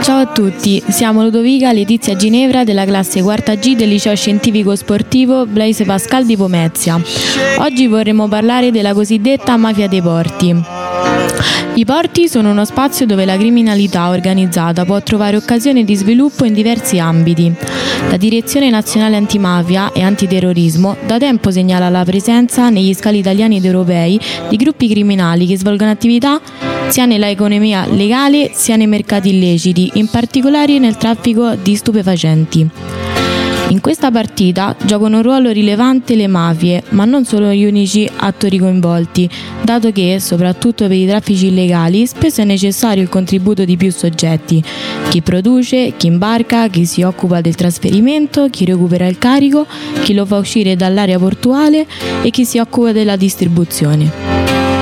Ciao a tutti, siamo Ludovica Letizia Ginevra della classe quarta G del liceo scientifico sportivo Blaise Pascal di Pomezia. Oggi vorremmo parlare della cosiddetta mafia dei porti. I porti sono uno spazio dove la criminalità organizzata può trovare occasione di sviluppo in diversi ambiti. La Direzione Nazionale Antimafia e Antiterrorismo da tempo segnala la presenza negli scali italiani ed europei di gruppi criminali che svolgono attività sia nella economia legale sia nei mercati illeciti, in particolare nel traffico di stupefacenti. In questa partita giocano un ruolo rilevante le mafie, ma non sono gli unici attori coinvolti, dato che, soprattutto per i traffici illegali, spesso è necessario il contributo di più soggetti: chi produce, chi imbarca, chi si occupa del trasferimento, chi recupera il carico, chi lo fa uscire dall'area portuale e chi si occupa della distribuzione.